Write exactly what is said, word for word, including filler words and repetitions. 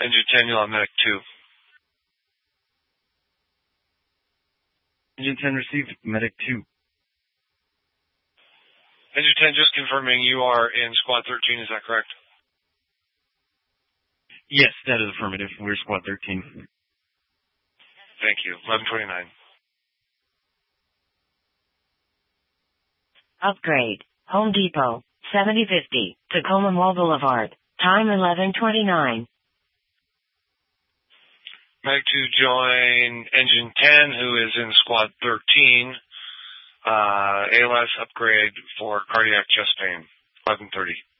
Engine ten, you'll have medic two. Engine ten received, medic two. Engine ten, just confirming you are in squad thirteen, is that correct? Yes, that is affirmative. We're squad thirteen. Thank you. eleven twenty-nine. Upgrade. Home Depot, seventy fifty, Tacoma Mall Boulevard. Time eleven twenty-nine. Medic two join Engine ten, who is in squad thirteen. Uh, A L S upgrade for cardiac chest pain. eleven thirty.